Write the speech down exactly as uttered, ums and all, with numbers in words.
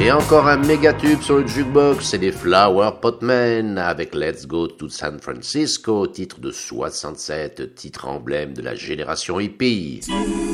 Et encore un méga tube sur le jukebox, c'est les Flower Potmen avec Let's Go to San Francisco, titre de soixante-sept, titre emblème de la génération hippie.